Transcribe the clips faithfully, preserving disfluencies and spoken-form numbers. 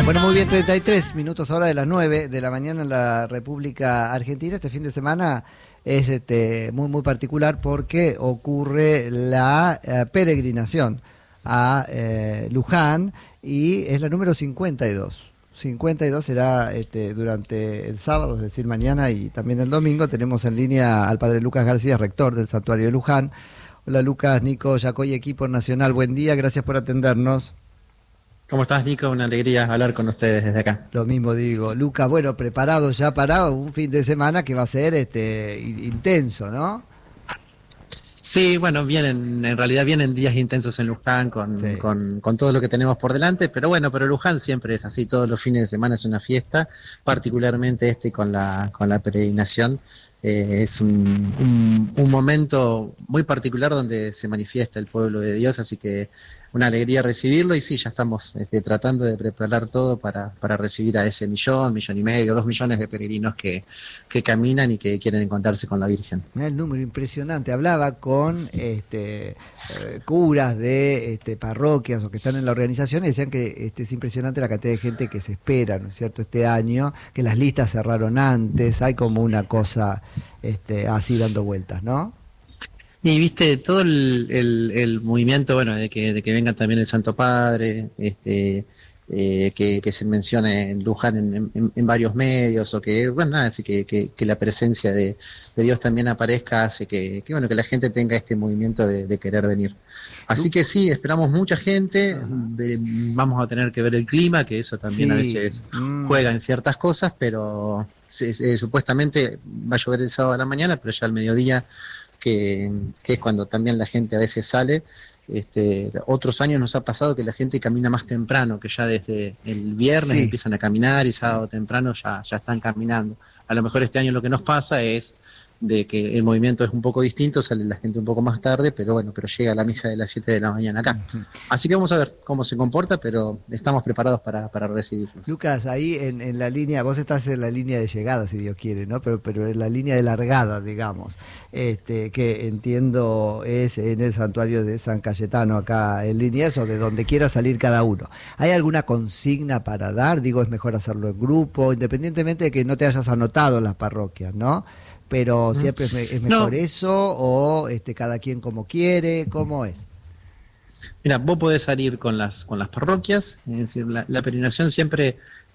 Bueno, muy bien, treinta y tres minutos ahora de las nueve de la mañana en la República Argentina. Este fin de semana es este, muy muy particular porque ocurre la eh, peregrinación a eh, Luján y es la número cincuenta y dos. cincuenta y dos será este, durante el sábado, es decir, mañana y también el domingo. Tenemos en línea al padre Lucas García, rector del Santuario de Luján. Hola Lucas, Nico, Yacoy, equipo nacional, buen día, gracias por atendernos. ¿Cómo estás, Nico? Una alegría hablar con ustedes desde acá. Lo mismo digo. Lucas, bueno, preparado ya para un fin de semana que va a ser este intenso, ¿no? Sí, bueno, vienen, en realidad vienen días intensos en Luján con, Sí. con, con todo lo que tenemos por delante, pero bueno, pero Luján siempre es así, todos los fines de semana es una fiesta, particularmente este con la, con la peregrinación. Eh, es un, un, un momento muy particular donde se manifiesta el pueblo de Dios, así que una alegría recibirlo y sí, ya estamos este, tratando de preparar todo para, para recibir a ese millón, millón y medio, dos millones de peregrinos que, que caminan y que quieren encontrarse con la Virgen. El número impresionante. Hablaba con este, eh, curas de este, parroquias o que están en la organización y decían que este, es impresionante la cantidad de gente que se espera, ¿no es cierto?, este año, que las listas cerraron antes, hay como una cosa este, así dando vueltas, ¿no? Y viste, todo el, el, el movimiento, bueno, de que, de que venga también el Santo Padre, este, eh, que, que se mencione en Luján en, en, en varios medios, o que, bueno, nada, así que, que, que la presencia de, de Dios también aparezca, hace que, que, bueno, que la gente tenga este movimiento de, de querer venir. Así que sí, esperamos mucha gente, de, vamos a tener que ver el clima, que eso también Sí. a veces Mm. juega en ciertas cosas, pero se, se, supuestamente va a llover el sábado a la mañana, pero ya al mediodía Que, que es cuando también la gente a veces sale. Este, otros años nos ha pasado que la gente camina más temprano, que ya desde el viernes Sí. empiezan a caminar y sábado temprano ya, ya están caminando. A lo mejor este año lo que nos pasa es de que el movimiento es un poco distinto, sale la gente un poco más tarde, pero bueno, pero llega a la misa de las siete de la mañana acá. Uh-huh. Así que vamos a ver cómo se comporta, pero estamos preparados para, para recibirlos. Lucas, ahí en, en la línea, vos estás en la línea de llegada, si Dios quiere, ¿no? Pero, pero en la línea de largada, digamos, este, que entiendo es en el santuario de San Cayetano, acá en Liniers, o de donde quiera salir cada uno. ¿Hay alguna consigna para dar? Digo, es mejor hacerlo en grupo, independientemente de que no te hayas anotado en las parroquias, ¿no? Pero siempre es, me, es mejor no. eso, o este, cada quien como quiere, ¿cómo es? Mira, vos podés salir con las con las parroquias, es decir, la, la peregrinación siempre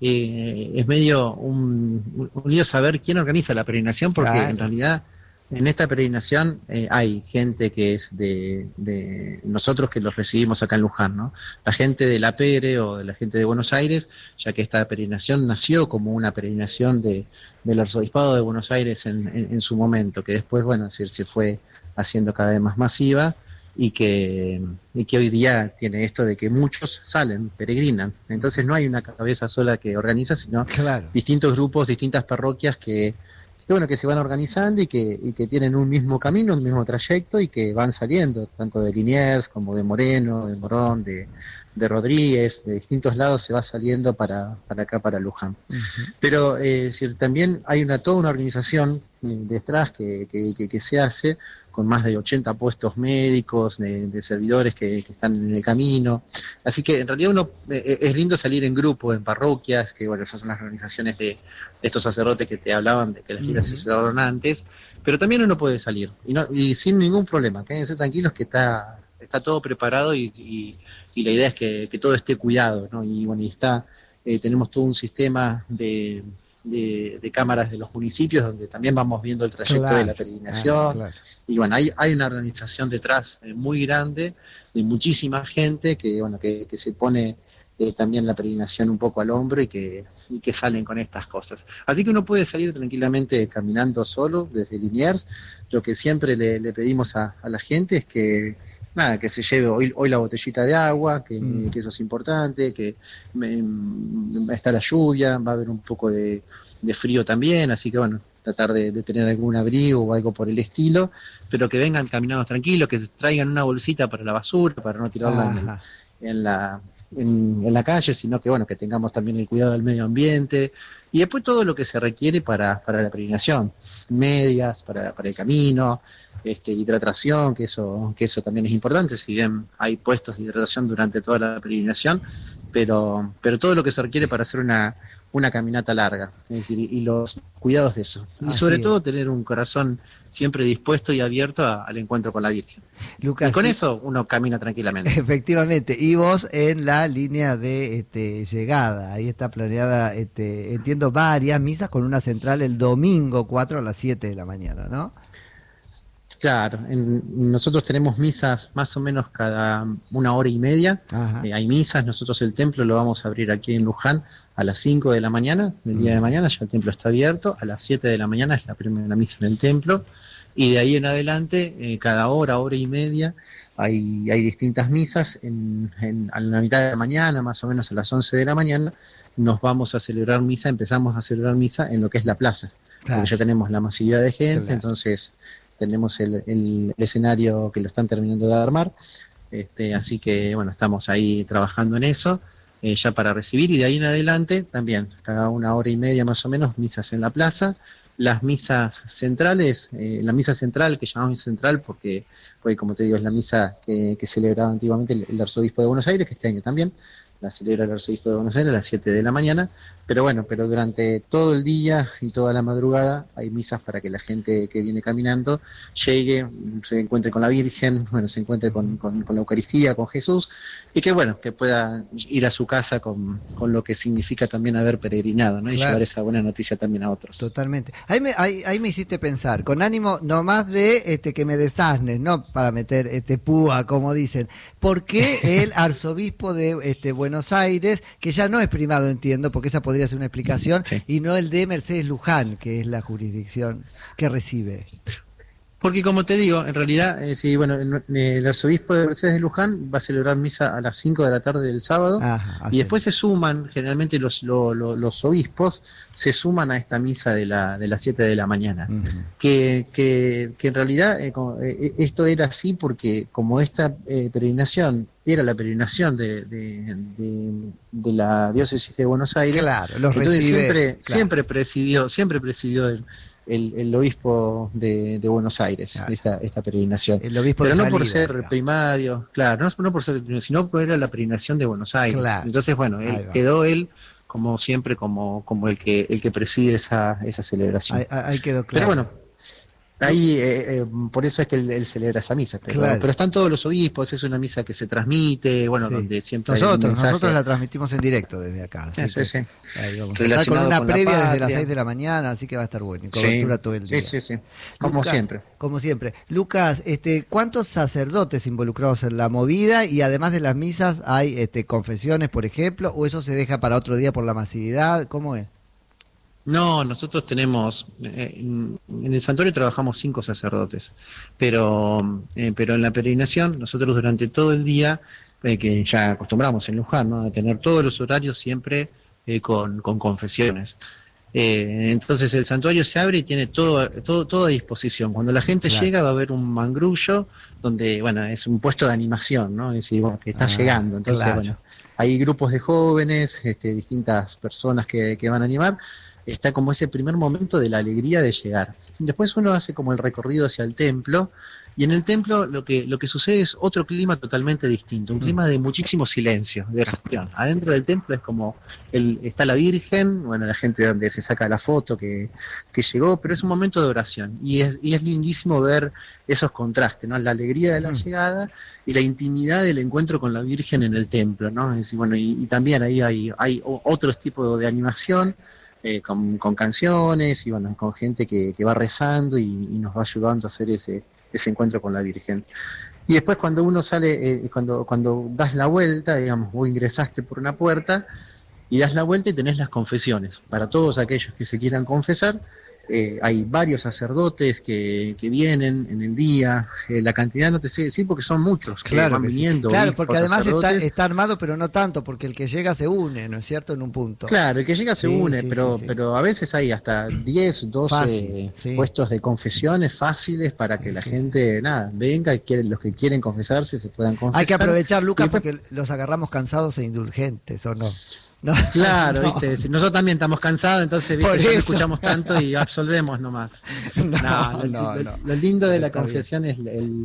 eh, es medio un, un lío saber quién organiza la peregrinación, porque claro. En realidad en esta peregrinación eh, hay gente que es de, de nosotros que los recibimos acá en Luján, ¿no? La gente de la Pere o de la gente de Buenos Aires, ya que esta peregrinación nació como una peregrinación de, del Arzobispado de Buenos Aires en, en, en su momento, que después, bueno, es decir, se fue haciendo cada vez más masiva. Y que, y que hoy día tiene esto de que muchos salen, peregrinan. Entonces no hay una cabeza sola que organiza, sino claro. distintos grupos, distintas parroquias que, que bueno que se van organizando y que, y que tienen un mismo camino, un mismo trayecto y que van saliendo, tanto de Liniers como de Moreno, de Morón, de, de Rodríguez, de distintos lados se va saliendo para, para acá, para Luján. Uh-huh. Pero eh, decir, también hay una toda una organización detrás que, que, que, que se hace con más de ochenta puestos médicos, de, de servidores que, que están en el camino. Así que en realidad uno eh, es lindo salir en grupo, en parroquias, que bueno, esas son las organizaciones de, de estos sacerdotes que te hablaban de que las fiestas uh-huh. se cerraron antes, pero también uno puede salir, y, no, y sin ningún problema, quédense tranquilos que está, está todo preparado y, y, y la idea es que, que todo esté cuidado, ¿no? Y bueno, y está, eh, tenemos todo un sistema de... De, de cámaras de los municipios donde también vamos viendo el trayecto claro, de la peregrinación claro, claro. Y bueno, hay, hay una organización detrás eh, muy grande de muchísima gente que bueno que, que se pone eh, también la peregrinación un poco al hombro y que, y que salen con estas cosas, así que uno puede salir tranquilamente caminando solo desde Liniers. Lo que siempre le, le pedimos a, a la gente es que nada, que se lleve hoy, hoy la botellita de agua, que, mm. que eso es importante, que me, me, está la lluvia, va a haber un poco de, de frío también, así que bueno, tratar de, de tener algún abrigo o algo por el estilo, pero que vengan caminados tranquilos, que se traigan una bolsita para la basura, para no tirarla en, el, en, la, en, en la calle, sino que bueno, que tengamos también el cuidado del medio ambiente, y después todo lo que se requiere para, para la peregrinación, medias, para, para el camino, Este, hidratación, que eso, que eso también es importante, si bien hay puestos de hidratación durante toda la peregrinación, pero pero todo lo que se requiere para hacer una, una caminata larga, es decir, y, y los cuidados de eso. Y Así sobre es. todo tener un corazón siempre dispuesto y abierto a, al encuentro con la Virgen. Lucas, y con y, eso uno camina tranquilamente. Efectivamente, y vos en la línea de este, llegada, ahí está planeada, este, entiendo, varias misas con una central el domingo cuatro a las siete de la mañana, ¿no? Claro, en, nosotros tenemos misas más o menos cada una hora y media. Eh, hay misas, nosotros el templo lo vamos a abrir aquí en Luján a las cinco de la mañana, del día de mañana ya el templo está abierto, a las siete de la mañana es la primera misa en el templo, y de ahí en adelante, eh, cada hora, hora y media, hay, hay distintas misas. En, en, a la mitad de la mañana, más o menos a las once de la mañana, nos vamos a celebrar misa, empezamos a celebrar misa en lo que es la plaza, claro, porque ya tenemos la masividad de gente, claro, entonces tenemos el, el, el escenario que lo están terminando de armar, este, así que bueno, estamos ahí trabajando en eso, eh, ya para recibir, y de ahí en adelante también, cada una hora y media más o menos, misas en la plaza. Las misas centrales, eh, la misa central, que llamamos misa central porque, porque como te digo, es la misa que, que celebraba antiguamente el, el arzobispo de Buenos Aires, que este año también la celebra el arzobispo de Buenos Aires a las siete de la mañana, pero bueno, pero durante todo el día y toda la madrugada hay misas para que la gente que viene caminando llegue, se encuentre con la Virgen, bueno, se encuentre con, con, con la Eucaristía, con Jesús, y que bueno, que pueda ir a su casa con, con lo que significa también haber peregrinado, ¿no? Y claro, llevar esa buena noticia también a otros. Totalmente. Ahí me, ahí, ahí me hiciste pensar, con ánimo no más de este que me desasnes, no para meter este púa, como dicen, ¿por qué el arzobispo de este Buenos Aires, que ya no es primado, entiendo, porque esa podría ser una explicación, sí, y no el de Mercedes Luján, que es la jurisdicción que recibe? Porque como te digo, en realidad, eh, sí, bueno, el, el arzobispo de Mercedes de Luján va a celebrar misa a las cinco de la tarde del sábado. Ajá, y después se suman, generalmente los, lo, lo, los obispos se suman a esta misa de, la, de las siete de la mañana. Uh-huh. que, que, que en realidad eh, eh, esto era así porque como esta eh, peregrinación era la peregrinación de, de, de, de la diócesis de Buenos Aires, claro, los entonces recibe, siempre, claro, siempre presidió, siempre presidió el El, el obispo de, de Buenos Aires, claro, esta, esta peregrinación. El obispo Pero de no salida, por ser claro, primario, claro, no, no por ser primario, sino por era la peregrinación de Buenos Aires. Claro. Entonces, bueno, él, quedó él como siempre como, como el que el que preside esa, esa celebración. Ahí, ahí quedó claro. Pero bueno, ahí eh, eh, por eso es que él, él celebra esa misa, pero, claro, pero están todos los obispos, es una misa que se transmite, bueno, sí, donde siempre nosotros, hay un mensaje. Nosotros la transmitimos en directo desde acá. Sí, sí, sí. Ahí vamos a estar con una con previa desde las seis de la mañana, así que va a estar bueno, y cobertura sí, todo el día. Sí, sí, sí, como Lucas, siempre. Como siempre. Lucas, este, ¿cuántos sacerdotes involucrados en la movida? Y además de las misas, ¿hay este, confesiones, por ejemplo? ¿O eso se deja para otro día por la masividad? ¿Cómo es? No, nosotros tenemos, eh, en el santuario trabajamos cinco sacerdotes, pero eh, pero en la peregrinación nosotros durante todo el día, eh, que ya acostumbramos en Luján, ¿no?, a tener todos los horarios siempre eh, con, con confesiones. Eh, entonces el santuario se abre y tiene todo, todo, todo a disposición. Cuando la gente claro. llega va a haber un mangrullo donde, bueno, es un puesto de animación, ¿no? Es decir, bueno, que está ah, llegando. Entonces, claro. bueno, hay grupos de jóvenes, este, distintas personas que, que van a animar. Está como ese primer momento de la alegría de llegar. Después uno hace como el recorrido hacia el templo, y en el templo lo que lo que sucede es otro clima totalmente distinto, un clima de muchísimo silencio, de oración. Adentro del templo es como, el, está la Virgen, bueno, la gente donde se saca la foto que, que llegó, pero es un momento de oración, y es, y es lindísimo ver esos contrastes, ¿no? La alegría de la llegada y la intimidad del encuentro con la Virgen en el templo, ¿no? Es decir, bueno, y, y también ahí hay, hay otros tipos de animación, Eh, con, con canciones y bueno, con gente que, que va rezando y, y nos va ayudando a hacer ese, ese encuentro con la Virgen. Y después cuando uno sale, eh, cuando, cuando das la vuelta, digamos, vos ingresaste por una puerta y das la vuelta y tenés las confesiones. Para todos aquellos que se quieran confesar, eh, hay varios sacerdotes que, que vienen en el día, eh, la cantidad no te sé decir porque son muchos que claro van que viniendo. Sí. Claro, porque además está, está armado, pero no tanto, porque el que llega se une, ¿no es cierto?, en un punto. Claro, el que llega se sí, une, sí, pero, sí, sí. pero a veces hay hasta diez, doce Fácil, sí. puestos de confesiones fáciles para que sí, la sí, gente, sí. nada, venga, y quieren, los que quieren confesarse se puedan confesar. Hay que aprovechar, Lucas, después... porque los agarramos cansados e indulgentes, ¿o no? No, claro, no. ¿viste? Nosotros también estamos cansados, entonces ¿viste? Ya no escuchamos tanto y absolvemos nomás. No, no, lo, no, lo, no. lo lindo de la confesión es el,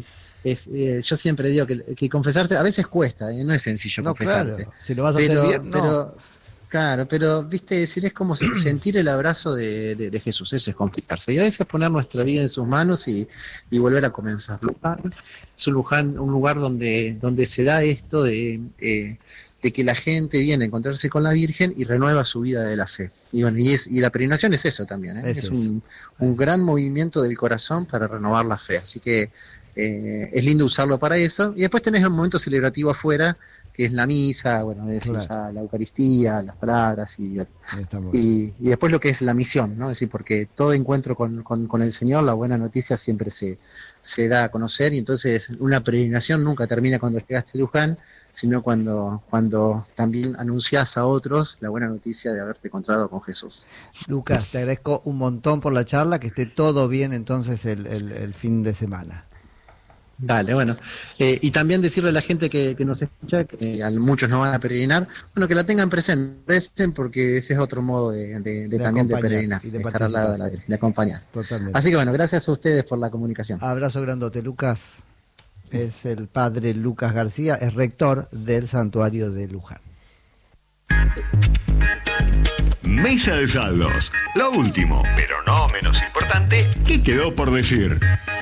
es, eh, yo siempre digo que, que confesarse a veces cuesta, ¿eh? No es sencillo no, confesarse. Claro. Si lo vas a pero, hacer bien, no. Pero, claro, pero, viste, decir, es como sentir el abrazo de, de, de Jesús, eso es confesarse. Y a veces poner nuestra vida en sus manos y, y volver a comenzar. Luján es un, Luján, un lugar donde, donde se da esto de, eh, de que la gente viene a encontrarse con la Virgen y renueva su vida de la fe. Y bueno, y, es, y la peregrinación es eso también, ¿eh? es, es un, un gran movimiento del corazón para renovar la fe. Así que eh, es lindo usarlo para eso. Y después tenés un momento celebrativo afuera, que es la misa, bueno, es claro. ya la Eucaristía, las palabras y, y, y después lo que es la misión, ¿no? Es decir, porque todo encuentro con, con, con el Señor, la buena noticia siempre se, se da a conocer, y entonces una peregrinación nunca termina cuando llegaste a Luján, sino cuando, cuando también anunciás a otros la buena noticia de haberte encontrado con Jesús. Lucas, te agradezco un montón por la charla, que esté todo bien entonces el, el, el fin de semana. Dale, bueno. Eh, y también decirle a la gente que, que nos escucha, que eh, muchos no van a peregrinar, bueno, que la tengan presente, porque ese es otro modo de, de, de, de también de peregrinar, de, de estar al lado de, la, de acompañar. Totalmente. Así que bueno, gracias a ustedes por la comunicación. Abrazo grandote, Lucas. Es el padre Lucas García, es rector del Santuario de Luján. Mesa de saldos. Lo último, pero no menos importante, ¿qué quedó por decir?